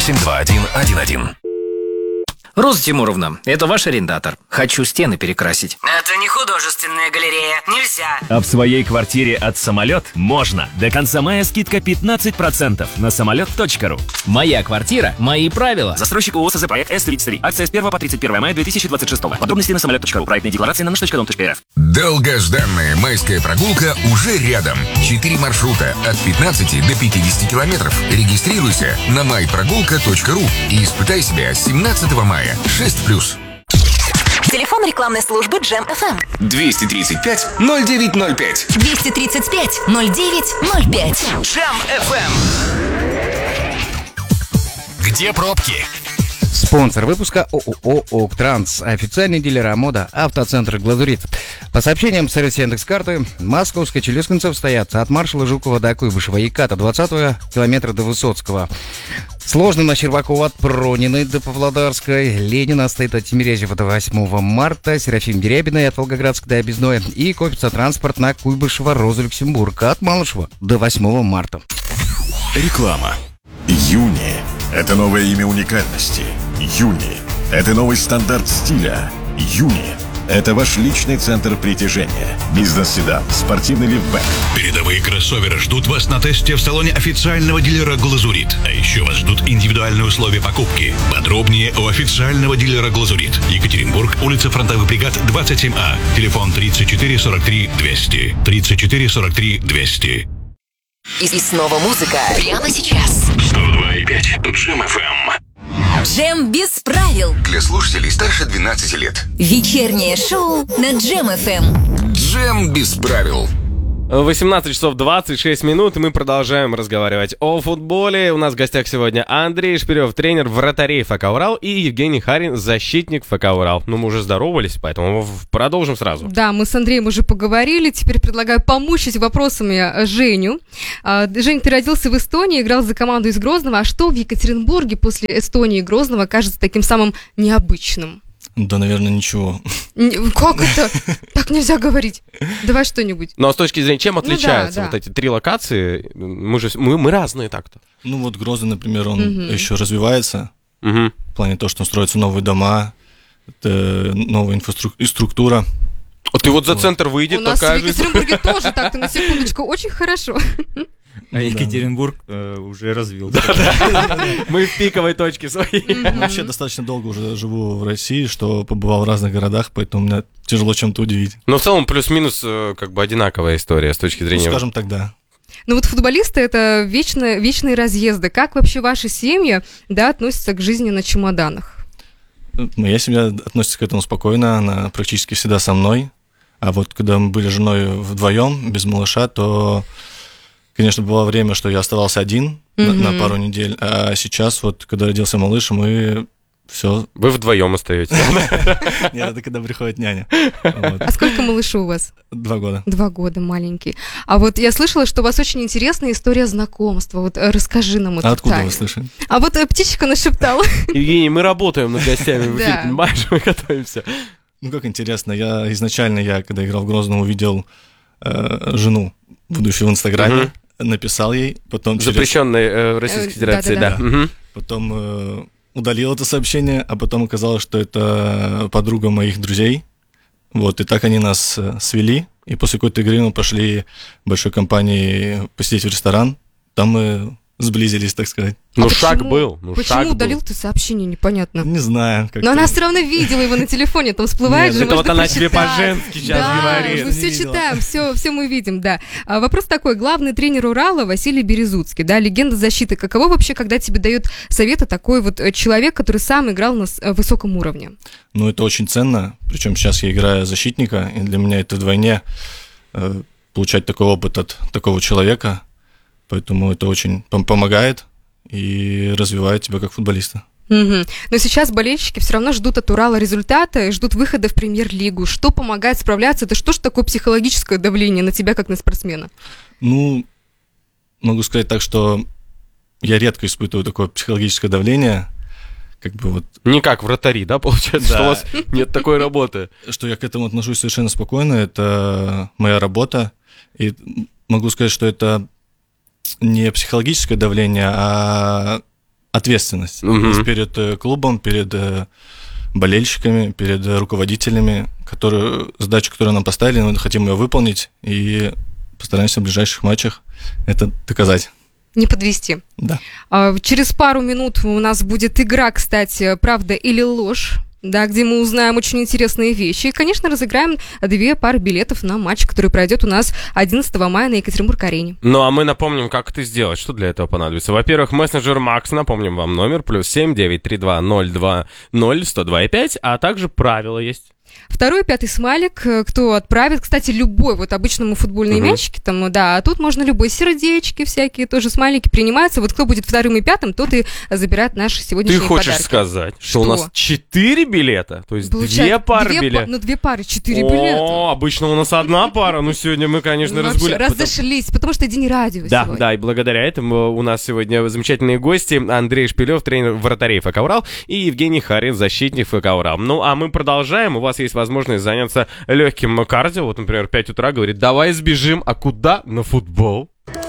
82111. Роза Тимуровна, это ваш арендатор. Хочу стены перекрасить. Это не художественная галерея, нельзя. А в своей квартире от «Самолет» можно. До конца мая скидка 15% на самолет.ру. Моя квартира, мои правила. Застройщик ООО СЗ проект С-33. Акция с 1 по 31 мая 2026. Подробности на самолет.ру. Проектная декларация на nаш.dom.rf. Долгожданная майская прогулка уже рядом. 4 маршрута от 15 до 50 километров. Регистрируйся на myprogulka.ru и испытай себя с 17 мая. 6+. Телефон рекламной службы Джем FM. 235-0905. 235-0905. Джем FM. Где пробки? Спонсор выпуска ООО «Октранс», официальный дилер АМОДа, автоцентр «Глазурит». По сообщениям сервиса Яндекс.Карты, московская челюскинцев стоят от маршала Жукова до Куйбышева и Ката 20-го километра до Высоцкого. Сложно на Щербакова от Прониной до Павлодарской. Ленина стоит от Тимирязева до 8 марта. Серафим Дерябиной от Волгоградска до Объездной. И копится транспорт на Куйбышева, Розу Люксембург от Малышева до 8 марта. Реклама. Юни – это новое имя уникальности. Юни – это новый стандарт стиля. Юни – это ваш личный центр притяжения. Бизнес-седан, спортивный лифтбэк. Передовые кроссоверы ждут вас на тесте в салоне официального дилера «Глазурит». А еще вас ждут индивидуальные условия покупки. Подробнее у официального дилера «Глазурит». Екатеринбург, улица Фронтовых бригад, 27А. Телефон 34 43 200. 34 43 200. И снова музыка прямо сейчас. 102,5 Джем FM. Джем без правил. Для слушателей старше 12 лет. Вечернее шоу на Джем FM. Джем без правил. 18 часов 26 минут, и мы продолжаем разговаривать о футболе. У нас в гостях сегодня Андрей Шпирев, тренер вратарей ФК «Урал», и Евгений Харин, защитник ФК «Урал». Ну, мы уже здоровались, поэтому продолжим сразу. Да, мы с Андреем уже поговорили, теперь предлагаю помучить вопросами Женю. Жень, ты родился в Эстонии, играл за команду из Грозного, а что в Екатеринбурге после Эстонии и Грозного кажется таким самым необычным? Да, наверное, ничего. Как это? Так нельзя говорить. Давай что-нибудь. Ну, а с точки зрения, чем отличаются да. вот эти три локации? Мы разные так-то. Ну, вот Грозный, например, он еще развивается. В плане того, что строятся новые дома, новая инфраструктура. А ты вот за центр выйди, у нас такая в Екатеринбурге тоже так-то, на секундочку, очень хорошо. А Екатеринбург уже развился. Мы в пиковой точке своей. Вообще достаточно долго уже живу в России, что побывал в разных городах, поэтому меня тяжело чем-то удивить. Но в целом плюс-минус как бы одинаковая история с точки зрения... Ну, скажем так, да. Ну вот футболисты — это вечные разъезды. Как вообще ваши семьи, относятся к жизни на чемоданах? Моя семья относится к этому спокойно, она практически всегда со мной. А вот когда мы были с женой вдвоем, без малыша, то... Конечно, было время, что я оставался один на пару недель, а сейчас вот, когда родился малыш, мы все... Вы вдвоем остаетесь? Нет, это когда приходит няня. А сколько малышу у вас? 2 года. 2 года, маленький. А вот я слышала, что у вас очень интересная история знакомства. Вот расскажи нам эту откуда тайну. вы слышали? А вот птичка нашептала. Евгений, мы работаем над гостями в эфире, понимаешь, мы готовимся. Ну, как интересно, изначально, когда играл в Грозном, увидел жену, будущую в Инстаграме, написал ей, потом... Запрещенной в Российской Федерации, да. Потом удалил это сообщение, а потом оказалось, что это подруга моих друзей. Вот, и так они нас свели, и после какой-то игры мы пошли большой компанией посидеть в ресторан. Там мы сблизились, так сказать. Ну, шаг был. Почему удалил ты сообщение, непонятно. Не знаю. Но она все равно видела его на телефоне, там всплывает же, это вот она прочитать. тебе по-женски сейчас говорит. Мы все читаем, все мы видим, да. Вопрос такой, главный тренер Урала Василий Березуцкий, легенда защиты. Каково вообще, когда тебе дает советы такой вот человек, который сам играл на высоком уровне? Ну, это очень ценно, причем сейчас я играю защитника, и для меня это вдвойне получать такой опыт от такого человека. Поэтому это очень помогает и развивает тебя как футболиста. Но сейчас болельщики все равно ждут от Урала результата и ждут выхода в премьер-лигу. Что помогает справляться? Это что же такое психологическое давление на тебя, как на спортсмена? Ну, могу сказать так, что я редко испытываю такое психологическое давление. Как бы вот... Не как вратари, да, получается, что у вас нет такой работы? Что я к этому отношусь совершенно спокойно. Это моя работа. И могу сказать, что это... не психологическое давление, а ответственность. То есть перед клубом, перед болельщиками, перед руководителями, задачу, которую нам поставили, мы хотим ее выполнить и постараемся в ближайших матчах это доказать. Не подвести. Да. Через пару минут у нас будет игра, кстати, «Правда или ложь», да, где мы узнаем очень интересные вещи. И, конечно, разыграем 2 пары билетов на матч, который пройдет у нас 11 мая на Екатеринбург-арене. Ну, а мы напомним, как это сделать. Что для этого понадобится? Во-первых, мессенджер Макс, напомним вам номер, +7 932 020 102,5, а также правила есть. 2-й, 5-й смайлик, кто отправит, кстати, любой, вот обычно мы футбольные мячики там, да, а тут можно любой, сердечки всякие, тоже смайлики принимаются, вот кто будет 2-м и 5-м, тот и забирает наши сегодняшние подарки. Ты хочешь сказать, что у нас 4 билета, то есть 2 пары билетов? Ну, 2 пары, 4 билета. О, обычно у нас 1 пара, ну сегодня мы, конечно, разгуляли. Разошлись, потому что день радио сегодня. Да, и благодаря этому у нас сегодня замечательные гости: Андрей Шпилев, тренер вратарей ФК «Урал», и Евгений Харин, защитник ФК «Урал». Ну, а мы продолжаем, у вас есть возможность заняться легким кардио. Вот, например, в 5 утра говорит: давай сбежим, а куда? На футбол.